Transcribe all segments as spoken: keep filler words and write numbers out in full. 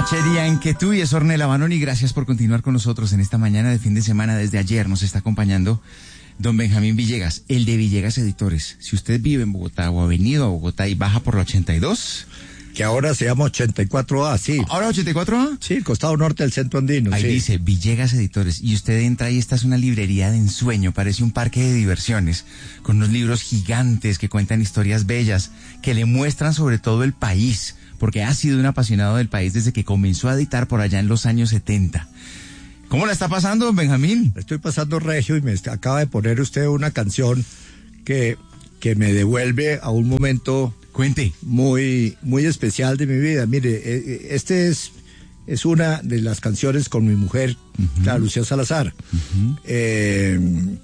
Ranchería en que tú y es Ornella Vanoni, gracias por continuar con nosotros en esta mañana de fin de semana. Desde ayer nos está acompañando don Benjamín Villegas, el de Villegas Editores. Si usted vive en Bogotá o ha venido a Bogotá y baja por la ochenta y dos... Que ahora se llama ochenta y cuatro A, sí. ¿Ahora ochenta y cuatro A? Sí, el costado norte del centro andino. Ahí sí. dice Villegas Editores y usted entra y esta es una librería de ensueño, parece un parque de diversiones, con unos libros gigantes que cuentan historias bellas, que le muestran sobre todo el país, porque ha sido un apasionado del país desde que comenzó a editar por allá en los años setenta. ¿Cómo la está pasando, don Benjamín? Estoy pasando regio y me acaba de poner usted una canción que, que me devuelve a un momento... Cuente. Muy, muy especial de mi vida. Mire, este es, es una de las canciones con mi mujer, uh-huh. la Lucía Salazar. Uh-huh. Eh,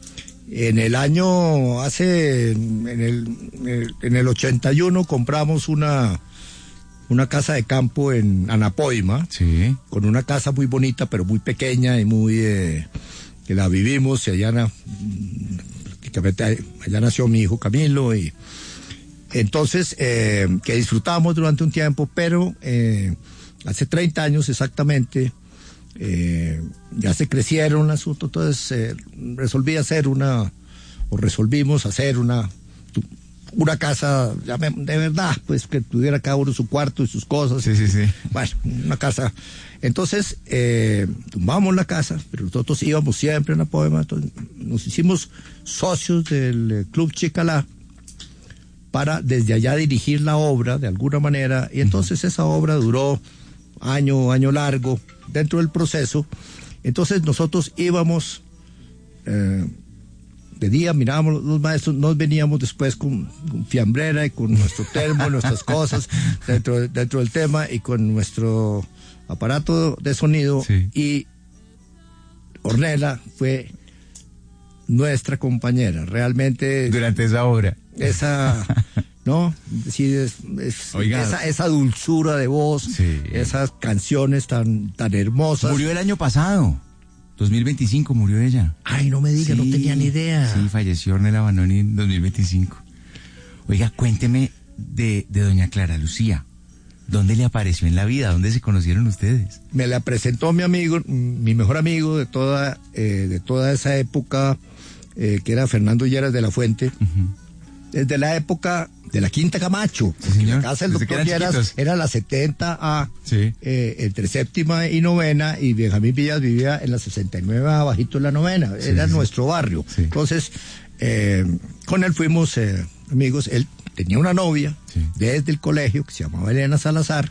en el año, hace, en el, en el ochenta y uno compramos una, una casa de campo en Anapoima, sí. con una casa muy bonita, pero muy pequeña y muy, eh, que la vivimos, y allá, prácticamente, allá nació mi hijo Camilo, y entonces, eh, que disfrutamos durante un tiempo, pero eh, hace treinta años exactamente, eh, ya se crecieron el asunto, entonces eh, resolví hacer una, o resolvimos hacer una, una casa ya me, de verdad, pues que tuviera cada uno su cuarto y sus cosas. Sí, sí, sí. Bueno, una casa. Entonces, eh, tumbamos la casa, pero nosotros íbamos siempre en la Poema, entonces nos hicimos socios del Club Chicalá, para desde allá dirigir la obra de alguna manera, y entonces esa obra duró año, año largo, dentro del proceso. Entonces nosotros íbamos, eh, de día mirábamos los maestros, nos veníamos después con, con fiambrera y con nuestro termo, nuestras cosas, dentro, dentro del tema, y con nuestro aparato de sonido, sí. Y Ornella fue nuestra compañera, realmente. Durante esa obra. Esa, ¿no? Sí, es, es esa, esa dulzura de voz, sí. Esas canciones tan, tan hermosas. Murió el año pasado, dos mil veinticinco murió ella. Ay, no me diga, sí, no tenía ni idea. Sí, falleció Ornella Vanoni en dos mil veinticinco. Oiga, cuénteme de, de doña Clara Lucía. ¿Dónde le apareció en la vida? ¿Dónde se conocieron ustedes? Me la presentó mi amigo, mi mejor amigo de toda, eh, de toda esa época, eh, que era Fernando Lleras de la Fuente. Uh-huh. Desde la época de la Quinta Camacho, sí, señor. La casa del doctor Lleras era la setenta A, sí. eh, entre séptima y novena, y Benjamín Villas vivía en la sesenta y nueve A, bajito de la novena, sí, era sí, nuestro barrio. Sí. Entonces, eh, con él fuimos eh, amigos. Él tenía una novia, sí, desde el colegio, que se llamaba Elena Salazar,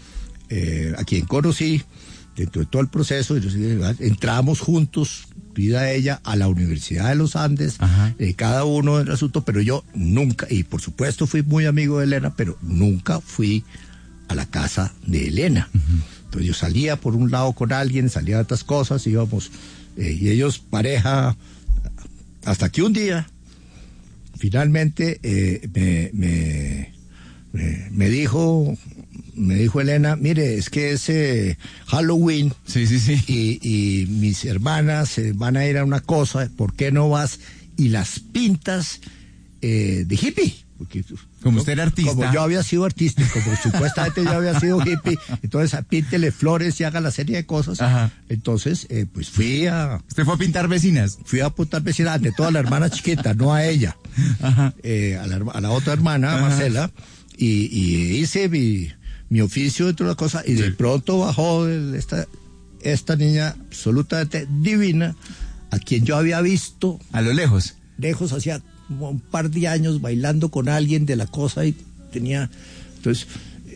eh, a quien conocí dentro de todo el proceso. Entramos juntos, vida ella, a la Universidad de los Andes, eh, cada uno en el asunto, pero yo nunca, y por supuesto fui muy amigo de Elena, pero nunca fui a la casa de Elena. Uh-huh. Entonces yo salía por un lado con alguien, salía de otras cosas, íbamos, eh, y ellos pareja, hasta que un día, finalmente, eh, me, me, me, me dijo... Me dijo Elena, mire, es que es eh, Halloween, sí, sí, sí, y, y mis hermanas eh, van a ir a una cosa, ¿por qué no vas y las pintas eh, de hippie? Porque, como ¿no? usted era artista. Como yo había sido artista, y como supuestamente yo había sido hippie, entonces píntele flores y haga la serie de cosas. Ajá. Entonces, eh, pues fui a... ¿Usted fue a pintar vecinas? Fui a pintar vecinas, ante toda la hermana chiquita, no a ella, eh, a, la, a la otra hermana, a Marcela, y, y hice mi... mi oficio dentro de la cosa, y de sí, pronto bajó esta, esta niña absolutamente divina, a quien yo había visto a lo lejos, lejos hacía como un par de años, bailando con alguien de la cosa, y tenía, entonces,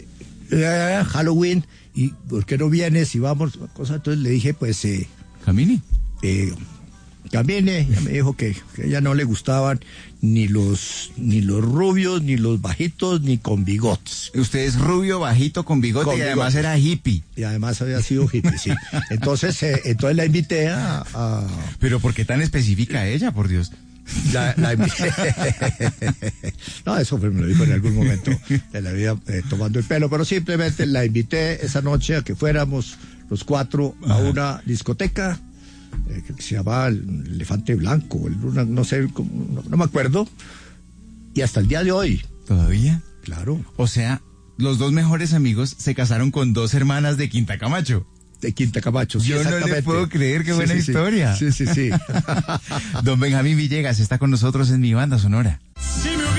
eh, Halloween, y ¿por qué no vienes y vamos? Cosa, entonces le dije, pues, eh, camine, eh, camine, ella me dijo que, que a ella no le gustaban ni los ni los rubios, ni los bajitos, ni con bigotes. Usted es rubio, bajito, con bigote, con y bigote. Además era hippie. Y además había sido hippie, sí. Entonces, eh, entonces la invité a, a... Pero ¿por qué tan específica ella, por Dios? La, la invité... No, eso me lo dijo en algún momento de la vida, eh, tomando el pelo, pero simplemente la invité esa noche a que fuéramos los cuatro a una discoteca, Eh, que se llamaba el Elefante Blanco, el, una, no sé, no, no me acuerdo, y hasta el día de hoy. ¿Todavía? Claro. O sea, los dos mejores amigos se casaron con dos hermanas de Quinta Camacho. De Quinta Camacho, sí, Yo no le puedo creer, qué sí, buena sí, historia. Sí, sí, sí. Don Benjamín Villegas está con nosotros en Mi Banda Sonora.